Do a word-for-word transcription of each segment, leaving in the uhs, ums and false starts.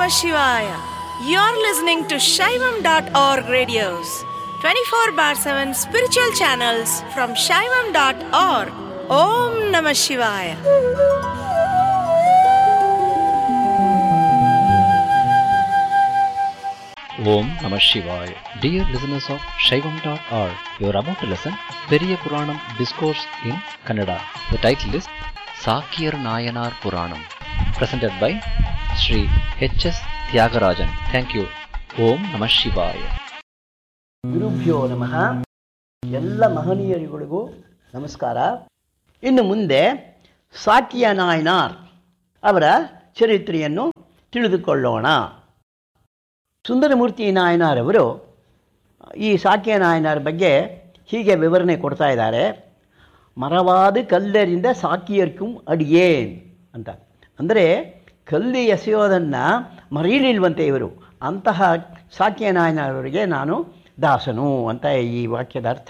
Namah Shivaya. You're listening to Shaivam dot org radios, twenty-four bar seven spiritual channels from Shaivam dot org. Om Namah Shivaya. Om Namah Shivaya. Dear listeners of Shaivam dot org, you are about to listen Periya Puranam Discourse in Kannada. The title is Sakiyar Nayanar Puranam, presented by Sri H S Tyagarajan. Thank you. Om Namah Shivaya. ಗುರುಭ್ಯೋ ನಮಃ. ಎಲ್ಲ ಮಹನೀಯರಿಗಳಿಗೂ ನಮಸ್ಕಾರ. ಇನ್ನು ಮುಂದೆ ಸಾಕಿಯ ನಾಯನಾರ್ ಅವರ ಚರಿತ್ರೆಯನ್ನು ತಿಳಿದುಕೊಳ್ಳೋಣ. ಸುಂದರಮೂರ್ತಿ ನಾಯನಾರ್ ಅವರು ಈ ಸಾಕಿಯ ನಾಯನಾರ್ ಬಗ್ಗೆ ಹೀಗೆ ವಿವರಣೆ ಕೊಡ್ತಾ ಇದ್ದಾರೆ. ಮರವಾದ ಕಲ್ಲರಿಂದ ಸಾಕಿಯರ್ಕುಂ ಅಡಿಯೇನ್ ಅಂತ. ಅಂದರೆ ಕಲ್ಲು ಎಸೆಯೋದನ್ನು ಮರೀಲಿಲ್ವಂತೆ ಇವರು. ಅಂತಹ ಸಾಕಿಯ ನಾಯನಾರವರಿಗೆ ನಾನು ದಾಸನು ಅಂತ ಈ ವಾಕ್ಯದ ಅರ್ಥ.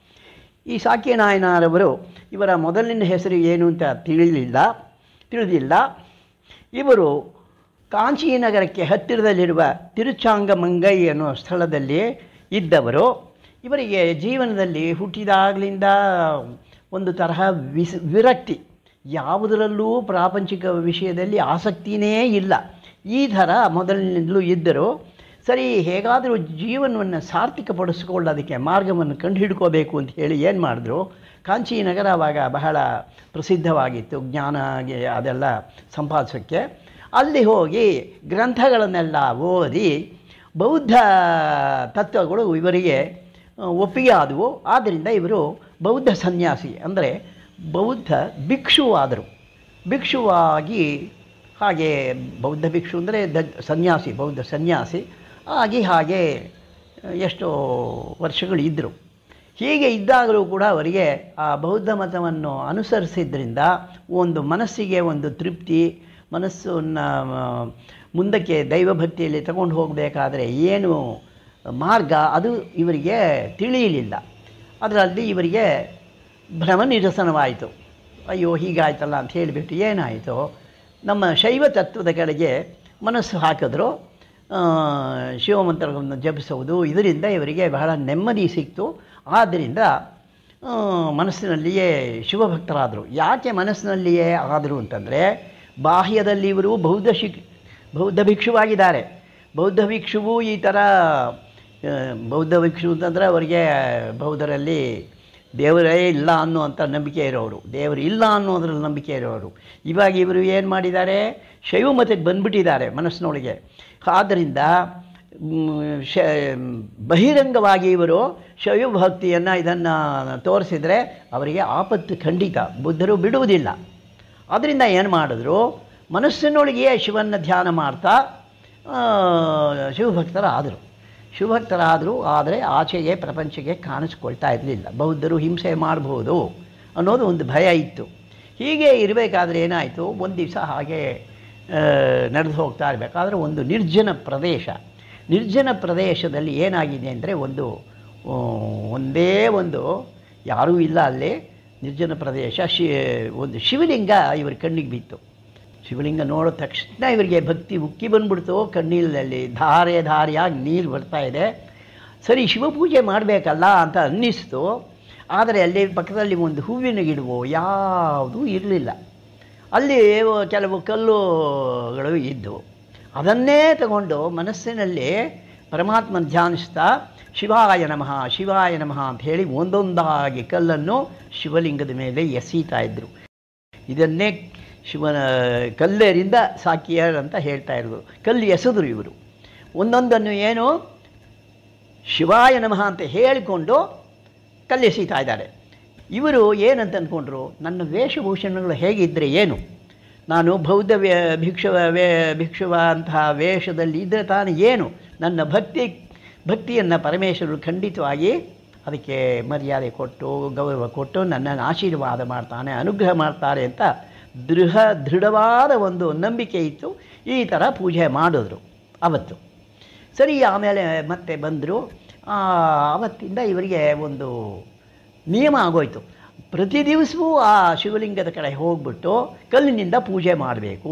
ಈ ಸಾಕಿಯ ನಾಯನಾರವರು ಇವರ ಮೊದಲಿನ ಹೆಸರು ಏನು ಅಂತ ತಿಳಿಲಿಲ್ಲ ತಿಳಿದಿಲ್ಲ ಇವರು ಕಾಂಚೀನಗರಕ್ಕೆ ಹತ್ತಿರದಲ್ಲಿರುವ ತಿರುಚಾಂಗಮಂಗೈ ಅನ್ನುವ ಸ್ಥಳದಲ್ಲಿ ಇದ್ದವರು. ಇವರಿಗೆ ಜೀವನದಲ್ಲಿ ಹುಟ್ಟಿದಾಗಲಿಂದ ಒಂದು ತರಹ ವಿಸ್ ವಿರಕ್ತಿ, ಯಾವುದರಲ್ಲೂ ಪ್ರಾಪಂಚಿಕ ವಿಷಯದಲ್ಲಿ ಆಸಕ್ತಿಯೇ ಇಲ್ಲ. ಈ ಥರ ಮೊದಲಿನಿಂದಲೂ ಇದ್ದರು. ಸರಿ, ಹೇಗಾದರೂ ಜೀವನವನ್ನು ಸಾರ್ಥಕಪಡಿಸ್ಕೊಳ್ಳೋದಕ್ಕೆ ಮಾರ್ಗವನ್ನು ಕಂಡು ಹಿಡ್ಕೋಬೇಕು ಅಂತ ಹೇಳಿ ಏನು ಮಾಡಿದ್ರು, ಕಾಂಚೀನಗರ ಆವಾಗ ಬಹಳ ಪ್ರಸಿದ್ಧವಾಗಿತ್ತು ಜ್ಞಾನಗೆ ಅದೆಲ್ಲ ಸಂಪಾದಿಸೋಕ್ಕೆ. ಅಲ್ಲಿ ಹೋಗಿ ಗ್ರಂಥಗಳನ್ನೆಲ್ಲ ಓದಿ ಬೌದ್ಧ ತತ್ವಗಳು ಇವರಿಗೆ ಒಪ್ಪಿಗೆ ಆದವು. ಆದ್ದರಿಂದ ಇವರು ಬೌದ್ಧ ಸನ್ಯಾಸಿ, ಅಂದರೆ ಬೌದ್ಧ ಭಿಕ್ಷುವಾದರು. ಭಿಕ್ಷುವಾಗಿ ಹಾಗೆ ಬೌದ್ಧ ಭಿಕ್ಷು ಅಂದರೆ ದ ಸನ್ಯಾಸಿ, ಬೌದ್ಧ ಸನ್ಯಾಸಿ ಆಗಿ ಹಾಗೆ ಎಷ್ಟೋ ವರ್ಷಗಳು ಇದ್ದರು. ಹೀಗೆ ಇದ್ದಾಗಲೂ ಕೂಡ ಅವರಿಗೆ ಆ ಬೌದ್ಧ ಮತವನ್ನು ಅನುಸರಿಸಿದ್ರಿಂದ ಒಂದು ಮನಸ್ಸಿಗೆ ಒಂದು ತೃಪ್ತಿ, ಮನಸ್ಸನ್ನು ಮುಂದಕ್ಕೆ ದೈವಭಕ್ತಿಯಲ್ಲಿ ತಗೊಂಡು ಹೋಗಬೇಕಾದ್ರೆ ಏನು ಮಾರ್ಗ ಅದು ಇವರಿಗೆ ತಿಳಿಯಲಿಲ್ಲ. ಅದರಲ್ಲಿ ಇವರಿಗೆ ಭ್ರಮ ನಿರಸನವಾಯಿತು. ಅಯ್ಯೋ ಹೀಗಾಯ್ತಲ್ಲ ಅಂತ ಹೇಳಿಬಿಟ್ಟು ಏನಾಯಿತು, ನಮ್ಮ ಶೈವ ತತ್ವದ ಕಡೆಗೆ ಮನಸ್ಸು ಹಾಕಿದ್ರು. ಶಿವಮಂತ್ರಗಳನ್ನು ಜಪಿಸುವುದು, ಇದರಿಂದ ಇವರಿಗೆ ಬಹಳ ನೆಮ್ಮದಿ ಸಿಕ್ತು. ಆದ್ದರಿಂದ ಮನಸ್ಸಿನಲ್ಲಿಯೇ ಶಿವಭಕ್ತರಾದರು. ಯಾಕೆ ಮನಸ್ಸಿನಲ್ಲಿಯೇ ಆದರು ಅಂತಂದರೆ, ಬಾಹ್ಯದಲ್ಲಿ ಇವರು ಬೌದ್ಧ ಶಿಕ್ ಬೌದ್ಧ ಭಿಕ್ಷುವಾಗಿದ್ದಾರೆ. ಬೌದ್ಧ ಭಿಕ್ಷುವು ಈ ಥರ ಬೌದ್ಧ ಭಿಕ್ಷು ಅಂತಂದರೆ ಅವರಿಗೆ ಬೌದ್ಧರಲ್ಲಿ ದೇವರೇ ಇಲ್ಲ ಅನ್ನುವಂಥ ನಂಬಿಕೆ ಇರೋರು, ದೇವರು ಇಲ್ಲ ಅನ್ನೋದ್ರಲ್ಲಿ ನಂಬಿಕೆ ಇರೋರು. ಇವಾಗ ಇವರು ಏನು ಮಾಡಿದ್ದಾರೆ, ಶೈವ ಮತಕ್ಕೆ ಬಂದುಬಿಟ್ಟಿದ್ದಾರೆ ಮನಸ್ಸಿನೊಳಗೆ. ಆದ್ದರಿಂದ ಶ ಬಹಿರಂಗವಾಗಿ ಇವರು ಶೈವ ಭಕ್ತಿಯನ್ನು ಇದನ್ನು ತೋರಿಸಿದರೆ ಅವರಿಗೆ ಆಪತ್ತು ಖಂಡಿತ, ಬುದ್ಧರು ಬಿಡುವುದಿಲ್ಲ. ಆದ್ದರಿಂದ ಏನು ಮಾಡಿದ್ರು, ಮನಸ್ಸಿನೊಳಗೆಯೇ ಶಿವನ ಧ್ಯಾನ ಮಾಡ್ತಾ ಶಿವಭಕ್ತರಾದರು. ಶಿವಭಕ್ತರಾದರು, ಆದರೆ ಆಚೆಗೆ ಪ್ರಪಂಚಕ್ಕೆ ಕಾಣಿಸ್ಕೊಳ್ತಾ ಇರಲಿಲ್ಲ. ಬೌದ್ಧರು ಹಿಂಸೆ ಮಾಡಬಹುದು ಅನ್ನೋದು ಒಂದು ಭಯ ಇತ್ತು. ಹೀಗೆ ಇರಬೇಕಾದ್ರೆ ಏನಾಯಿತು, ಒಂದು ದಿವಸ ಹಾಗೆ ನಡೆದು ಹೋಗ್ತಾ ಇರಬೇಕಾದ್ರೆ ಒಂದು ನಿರ್ಜನ ಪ್ರದೇಶ, ನಿರ್ಜನ ಪ್ರದೇಶದಲ್ಲಿ ಏನಾಗಿದೆ ಅಂದರೆ ಒಂದು ಒಂದೇ ಒಂದು ಯಾರೂ ಇಲ್ಲ ಅಲ್ಲಿ ನಿರ್ಜನ ಪ್ರದೇಶ. ಶಿ ಒಂದು ಶಿವಲಿಂಗ ಇವ್ರ ಕಣ್ಣಿಗೆ ಬಿತ್ತು. ಶಿವಲಿಂಗ ನೋಡಿದ ತಕ್ಷಣ ಇವರಿಗೆ ಭಕ್ತಿ ಉಕ್ಕಿ ಬಂದ್ಬಿಡ್ತು. ಕಣ್ಣೀರಲ್ಲಿ ಧಾರೆ ಧಾರೆಯಾಗಿ ನೀರು ಬರ್ತಾ ಇದೆ. ಸರಿ, ಶಿವಪೂಜೆ ಮಾಡಬೇಕಲ್ಲ ಅಂತ ಅನ್ನಿಸ್ತು. ಆದರೆ ಅಲ್ಲಿ ಪಕ್ಕದಲ್ಲಿ ಒಂದು ಹೂವಿನ ಗಿಡವೋ ಯಾವುದೂ ಇರಲಿಲ್ಲ. ಅಲ್ಲಿ ಕೆಲವು ಕಲ್ಲುಗಳು ಇದ್ದವು. ಅದನ್ನೇ ತಗೊಂಡು ಮನಸ್ಸಿನಲ್ಲಿ ಪರಮಾತ್ಮನ ಧ್ಯಾನಿಸ್ತಾ ಶಿವಾಯ ನಮಃ ಶಿವಾಯ ನಮಃ ಅಂತ ಹೇಳಿ ಒಂದೊಂದಾಗಿ ಕಲ್ಲನ್ನು ಶಿವಲಿಂಗದ ಮೇಲೆ ಎಸೀತಾ ಇದ್ದರು. ಇದನ್ನೇ ಶಿವನ ಕಲ್ಲೇರಿಂದ ಸಾಕಿಯರ್ ಅಂತ ಹೇಳ್ತಾ ಇರೋದು. ಕಲ್ಲು ಎಸೆದ್ರು ಇವರು. ಒಂದೊಂದನ್ನು ಏನು ಶಿವಾಯ ನಮಃ ಅಂತ ಹೇಳಿಕೊಂಡು ಕಲ್ಲೆಸೀತಾ ಇದ್ದಾರೆ. ಇವರು ಏನಂತ ಅಂದ್ಕೊಂಡ್ರು, ನನ್ನ ವೇಷಭೂಷಣಗಳು ಹೇಗಿದ್ದರೆ ಏನು, ನಾನು ಬೌದ್ಧ ವೇ ಭಿಕ್ಷುವ ವೇ ಭಿಕ್ಷುವ ಅಂತಹ ವೇಷದಲ್ಲಿ ಇದ್ದರೆ ತಾನು ಏನು, ನನ್ನ ಭಕ್ತಿ ಭಕ್ತಿಯನ್ನು ಪರಮೇಶ್ವರರು ಖಂಡಿತವಾಗಿ ಅದಕ್ಕೆ ಮರ್ಯಾದೆ ಕೊಟ್ಟು ಗೌರವ ಕೊಟ್ಟು ನನ್ನನ್ನು ಆಶೀರ್ವಾದ ಮಾಡ್ತಾನೆ, ಅನುಗ್ರಹ ಮಾಡ್ತಾರೆ ಅಂತ ದೃಢ ದೃಢವಾದ ಒಂದು ನಂಬಿಕೆ ಇತ್ತು. ಈ ಥರ ಪೂಜೆ ಮಾಡಿದ್ರು ಅವತ್ತು. ಸರಿ, ಆಮೇಲೆ ಮತ್ತೆ ಬಂದರು. ಆವತ್ತಿಂದ ಇವರಿಗೆ ಒಂದು ನಿಯಮ ಆಗೋಯ್ತು, ಪ್ರತಿ ದಿವಸವೂ ಆ ಶಿವಲಿಂಗದ ಕಡೆ ಹೋಗ್ಬಿಟ್ಟು ಕಲ್ಲಿನಿಂದ ಪೂಜೆ ಮಾಡಬೇಕು.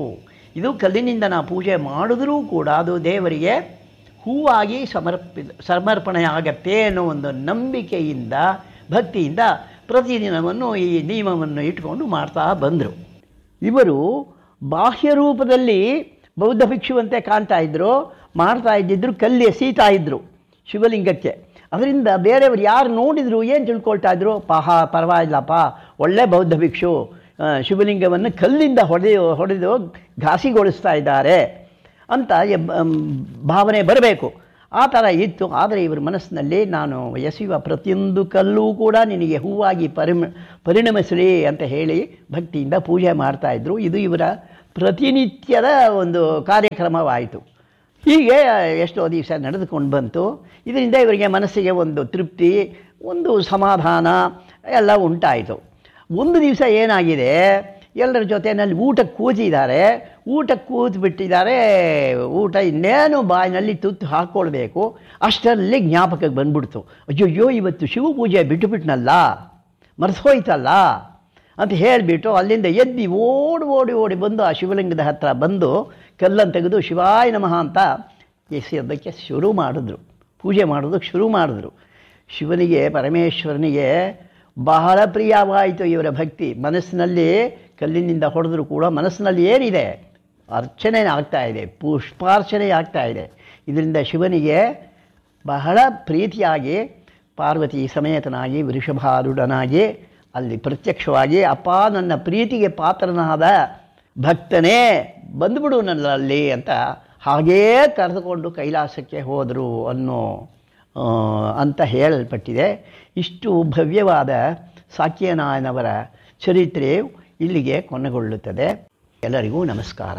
ಇದು ಕಲ್ಲಿನಿಂದ ನಾವು ಪೂಜೆ ಮಾಡಿದ್ರೂ ಕೂಡ ಅದು ದೇವರಿಗೆ ಹೂವಾಗಿ ಸಮರ್ಪಿ ಸಮರ್ಪಣೆ ಆಗತ್ತೆ ಅನ್ನೋ ಒಂದು ನಂಬಿಕೆಯಿಂದ ಭಕ್ತಿಯಿಂದ ಪ್ರತಿದಿನವನ್ನು ಈ ನಿಯಮವನ್ನು ಇಟ್ಕೊಂಡು ಮಾಡ್ತಾ ಬಂದರು. ಇವರು ಬಾಹ್ಯ ರೂಪದಲ್ಲಿ ಬೌದ್ಧ ಭಿಕ್ಷುವಂತೆ ಕಾಣ್ತಾ ಇದ್ದರು, ಮಾಡ್ತಾ ಇದ್ದಿದ್ರು, ಕಲ್ಲಿ ಎಸೀತಾ ಇದ್ದರು ಶಿವಲಿಂಗಕ್ಕೆ. ಅದರಿಂದ ಬೇರೆಯವರು ಯಾರು ನೋಡಿದರು ಏನು ತಿಳ್ಕೊಳ್ತಾ ಇದ್ರು, ಪಾಹ ಪರವಾಗಿಲ್ಲಪ್ಪ ಒಳ್ಳೆ ಬೌದ್ಧ ಭಿಕ್ಷು ಶಿವಲಿಂಗವನ್ನು ಕಲ್ಲಿಂದ ಹೊಡೆದು ಹೊಡೆದು ಘಾಸಿಗೊಳಿಸ್ತಾ ಇದ್ದಾರೆ ಅಂತ ಭಾವನೆ ಬರಬೇಕು. ಆ ಥರ ಇತ್ತು. ಆದರೆ ಇವರ ಮನಸ್ಸಿನಲ್ಲಿ ನಾನು ಎಸೆಯುವ ಪ್ರತಿಯೊಂದು ಕಲ್ಲೂ ಕೂಡ ನಿನಗೆ ಹೂವಾಗಿ ಪರಿಮ ಪರಿಣಮಿಸಲಿ ಅಂತ ಹೇಳಿ ಭಕ್ತಿಯಿಂದ ಪೂಜೆ ಮಾಡ್ತಾಯಿದ್ರು. ಇದು ಇವರ ಪ್ರತಿನಿತ್ಯದ ಒಂದು ಕಾರ್ಯಕ್ರಮವಾಯಿತು. ಹೀಗೆ ಎಷ್ಟೋ ದಿವಸ ನಡೆದುಕೊಂಡು ಬಂತು. ಇದರಿಂದ ಇವರಿಗೆ ಮನಸ್ಸಿಗೆ ಒಂದು ತೃಪ್ತಿ, ಒಂದು ಸಮಾಧಾನ ಎಲ್ಲ ಉಂಟಾಯಿತು. ಒಂದು ದಿವಸ ಏನಾಗಿದೆ, ಎಲ್ಲರ ಜೊತೆಯಲ್ಲಿ ಊಟಕ್ಕೆ ಕೂತಿದ್ದಾರೆ. ಊಟಕ್ಕೆ ಕೂತು ಬಿಟ್ಟಿದ್ದಾರೆ. ಊಟ ಇನ್ನೇನು ಬಾಯಿನಲ್ಲಿ ತುತ್ತು ಹಾಕ್ಕೊಳ್ಬೇಕು, ಅಷ್ಟರಲ್ಲಿ ಜ್ಞಾಪಕಕ್ಕೆ ಬಂದ್ಬಿಡ್ತು, ಅಯ್ಯಯ್ಯೋ ಇವತ್ತು ಶಿವ ಪೂಜೆ ಬಿಟ್ಟುಬಿಟ್ನಲ್ಲ, ಮರೆಸೋಯ್ತಲ್ಲ ಅಂತ ಹೇಳಿಬಿಟ್ಟು ಅಲ್ಲಿಂದ ಎದ್ದು ಓಡಿ ಓಡಿ ಓಡಿ ಬಂದು ಆ ಶಿವಲಿಂಗದ ಹತ್ತಿರ ಬಂದು ಕಲ್ಲನ್ನು ತೆಗೆದು ಶಿವಾಯ ನಮಃ ಅಂತ ಎಸೆಯೋದಕ್ಕೆ ಶುರು ಮಾಡಿದ್ರು. ಪೂಜೆ ಮಾಡೋದಕ್ಕೆ ಶುರು ಮಾಡಿದ್ರು. ಶಿವನಿಗೆ, ಪರಮೇಶ್ವರನಿಗೆ ಬಹಳ ಪ್ರಿಯವಾಯಿತು ಇವರ ಭಕ್ತಿ. ಮನಸ್ಸಿನಲ್ಲಿ ಕಲ್ಲಿನಿಂದ ಹೊಡೆದರೂ ಕೂಡ ಮನಸ್ಸಿನಲ್ಲಿ ಏನಿದೆ, ಅರ್ಚನೆ ಆಗ್ತಾಯಿದೆ, ಪುಷ್ಪಾರ್ಚನೆ ಆಗ್ತಾಯಿದೆ. ಇದರಿಂದ ಶಿವನಿಗೆ ಬಹಳ ಪ್ರೀತಿಯಾಗಿ ಪಾರ್ವತಿ ಸಮೇತನಾಗಿ ವೃಷಭಾರೂಢನಾಗಿ ಅಲ್ಲಿ ಪ್ರತ್ಯಕ್ಷವಾಗಿ, ಅಪ್ಪ ನನ್ನ ಪ್ರೀತಿಗೆ ಪಾತ್ರನಾದ ಭಕ್ತನೇ ಬಂದುಬಿಡು ನನ್ನಲ್ಲಿ ಅಂತ ಹಾಗೇ ಕರೆದುಕೊಂಡು ಕೈಲಾಸಕ್ಕೆ ಹೋದರು ಅನ್ನೋ ಅಂತ ಹೇಳಲ್ಪಟ್ಟಿದೆ. ಇಷ್ಟು ಭವ್ಯವಾದ ಸಾಕ್ಯನಾಯನವರ ಚರಿತ್ರೆ ಇಲ್ಲಿಗೆ ಕೊನೆಗೊಳ್ಳುತ್ತದೆ. ಎಲ್ಲರಿಗೂ ನಮಸ್ಕಾರ.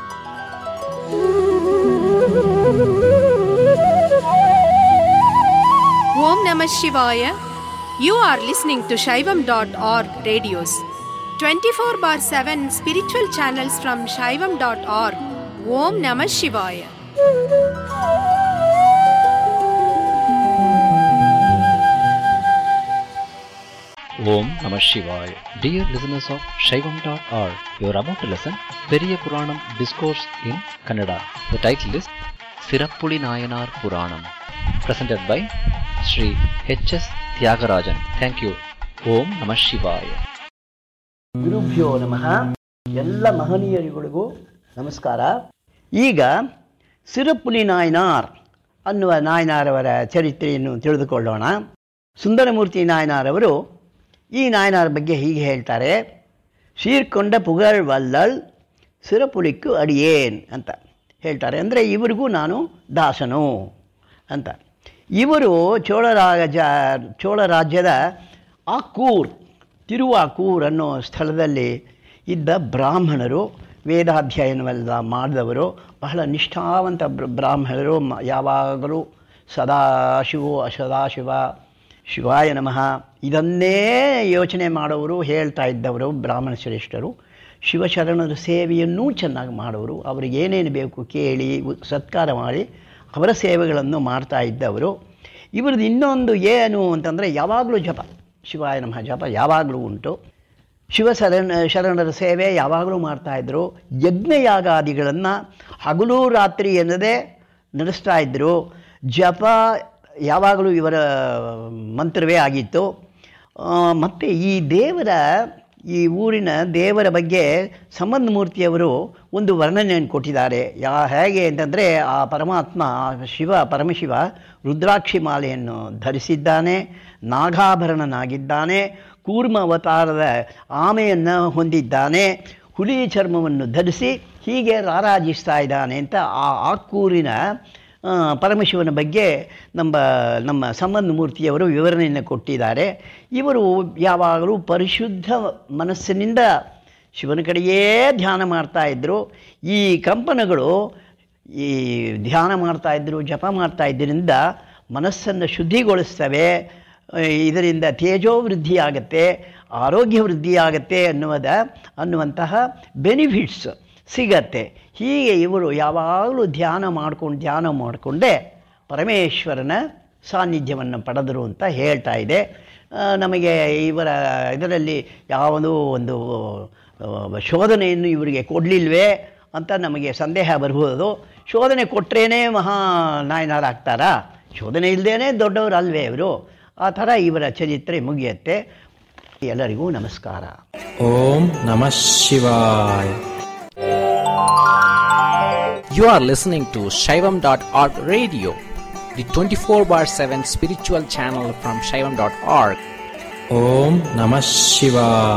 ಓಂ ನಮಃ ಶಿವಾಯ. You are listening to Shaivam dot org radios. twenty-four bar seven spiritual channels from Shaivam dot org. Om Namah Shivaya. Om Namah Shivaya. Dear listeners of Shaivam dot org, you are about to listen Periya Puranam Discourse in Kannada. The title is Sirappuli Nayanar Puranam, presented by Sri H S Tyagarajan. Thank you. Om Namah Shivaya. ಗುರುಭ್ಯೋ ನಮಃ. ಎಲ್ಲ ಮಹನೀಯರಿಗಳಿಗೂ ನಮಸ್ಕಾರ. ಈಗ ಸಿರಪ್ಪುಲಿ ನಾಯನಾರ್ ಅನ್ನುವ ನಾಯನಾರವರ ಚರಿತ್ರೆಯನ್ನು ತಿಳಿದುಕೊಳ್ಳೋಣ. ಸುಂದರಮೂರ್ತಿ ನಾಯನಾರವರು ಈ ನಾಯನಾರ ಬಗ್ಗೆ ಹೀಗೆ ಹೇಳ್ತಾರೆ. ಸೀರ್ಕೊಂಡ ಪುಗಳ್ ವಲ್ಲಳ್ ಸಿರಪುಲಿಕ್ಕು ಅಡಿಯೇನ್ ಅಂತ ಹೇಳ್ತಾರೆ. ಅಂದರೆ ಇವರಿಗೂ ನಾನು ದಾಸನು ಅಂತ. ಇವರು ಚೋಳರಾಜ ಚೋಳ ರಾಜ್ಯದ ಆಕ್ಕೂರ್, ತಿರುವಾಕೂರ್ ಅನ್ನೋ ಸ್ಥಳದಲ್ಲಿ ಇದ್ದ ಬ್ರಾಹ್ಮಣರು, ವೇದಾಧ್ಯಯನವೆಲ್ಲ ಮಾಡಿದವರು, ಬಹಳ ನಿಷ್ಠಾವಂತ ಬ್ರಾಹ್ಮಣರು. ಯಾವಾಗಲೂ ಸದಾಶಿವೋ ಸದಾಶಿವ ಶಿವಾಯ ನಮಃ ಇದನ್ನೇ ಯೋಚನೆ ಮಾಡೋರು, ಹೇಳ್ತಾ ಇದ್ದವರು ಬ್ರಾಹ್ಮಣ ಶ್ರೇಷ್ಠರು. ಶಿವಶರಣರ ಸೇವೆಯನ್ನೂ ಚೆನ್ನಾಗಿ ಮಾಡೋರು. ಅವರಿಗೆ ಏನೇನು ಬೇಕು ಕೇಳಿ ಸತ್ಕಾರ ಮಾಡಿ ಅವರ ಸೇವೆಗಳನ್ನು ಮಾಡ್ತಾ ಇದ್ದವರು. ಇವ್ರದ್ದು ಇನ್ನೊಂದು ಏನು ಅಂತಂದರೆ ಯಾವಾಗಲೂ ಜಪ, ಶಿವಾಯ ನಮಃ ಜಪ ಯಾವಾಗಲೂ ಉಂಟು. ಶಿವ ಶರಣ ಶರಣರ ಸೇವೆ ಯಾವಾಗಲೂ ಮಾಡ್ತಾಯಿದ್ರು. ಯಜ್ಞಯಾಗಾದಿಗಳನ್ನು ಹಗಲು ರಾತ್ರಿ ಎನ್ನದೇ ನಡೆಸ್ತಾ ಇದ್ದರು. ಜಪ ಯಾವಾಗಲೂ ಇವರ ಮಂತ್ರವೇ ಆಗಿತ್ತು. ಮತ್ತು ಈ ದೇವರ, ಈ ಊರಿನ ದೇವರ ಬಗ್ಗೆ ಸಂಬಂಧಮೂರ್ತಿಯವರು ಒಂದು ವರ್ಣನೆಯನ್ನು ಕೊಟ್ಟಿದ್ದಾರೆ. ಯಾ ಹೇಗೆ ಅಂತಂದರೆ, ಆ ಪರಮಾತ್ಮ ಶಿವ ಪರಮಶಿವ ರುದ್ರಾಕ್ಷಿ ಮಾಲೆಯನ್ನು ಧರಿಸಿದ್ದಾನೆ, ನಾಗಾಭರಣನಾಗಿದ್ದಾನೆ, ಕೂರ್ಮ ಅವತಾರದ ಆಮೆಯನ್ನು ಹೊಂದಿದ್ದಾನೆ, ಹುಲಿ ಚರ್ಮವನ್ನು ಧರಿಸಿ ಹೀಗೆ ರಾರಾಜಿಸ್ತಾ ಇದ್ದಾನೆ ಅಂತ ಆ ಆಕ್ಕೂರಿನ ಪರಮಶಿವನ ಬಗ್ಗೆ ನಮ್ಮ ನಮ್ಮ ಸಂಬಂಧಮೂರ್ತಿಯವರು ವಿವರಣೆಯನ್ನು ಕೊಟ್ಟಿದ್ದಾರೆ. ಇವರು ಯಾವಾಗಲೂ ಪರಿಶುದ್ಧ ಮನಸ್ಸಿನಿಂದ ಶಿವನ ಕಡೆಯೇ ಧ್ಯಾನ ಮಾಡ್ತಾಯಿದ್ರು. ಈ ಕಂಪನಗಳು ಈ ಧ್ಯಾನ ಮಾಡ್ತಾಯಿದ್ರು, ಜಪ ಮಾಡ್ತಾ ಇದ್ದರಿಂದ ಮನಸ್ಸನ್ನು ಶುದ್ಧಿಗೊಳಿಸ್ತವೆ. ಇದರಿಂದ ತೇಜೋವೃದ್ಧಿ ಆಗುತ್ತೆ, ಆರೋಗ್ಯ ವೃದ್ಧಿ ಆಗುತ್ತೆ ಅನ್ನುವುದ ಅನ್ನುವಂತಹ ಬೆನಿಫಿಟ್ಸ್ ಸಿಗತ್ತೆ. ಹೀಗೆ ಇವರು ಯಾವಾಗಲೂ ಧ್ಯಾನ ಮಾಡ್ಕೊಂಡು ಧ್ಯಾನ ಮಾಡಿಕೊಂಡೇ ಪರಮೇಶ್ವರನ ಸಾನ್ನಿಧ್ಯವನ್ನು ಪಡೆದರು ಅಂತ ಹೇಳ್ತಾ ಇದೆ. ನಮಗೆ ಇವರ ಇದರಲ್ಲಿ ಯಾವುದೋ ಒಂದು ಶೋಧನೆಯನ್ನು ಇವರಿಗೆ ಕೊಡಲಿಲ್ವೇ ಅಂತ ನಮಗೆ ಸಂದೇಹ ಬರ್ಬೋದು. ಶೋಧನೆ ಕೊಟ್ಟರೇನೇ ಮಹಾ ನಾಯನರಾಗ್ತಾರಾ? ಶೋಧನೆ ಇಲ್ಲದೇ ದೊಡ್ಡವರು ಅಲ್ವೇ ಇವರು? ಆ ಥರ ಇವರ ಚರಿತ್ರೆ ಮುಗಿಯುತ್ತೆ. ಎಲ್ಲರಿಗೂ ನಮಸ್ಕಾರ. ಓಂ ನಮಃ ಶಿವಾಯ. You are listening to Shaivam dot org radio, the twenty-four bar seven spiritual channel from Shaivam dot org. ಓಂ ನಮಃ ಶಿವಾಯ.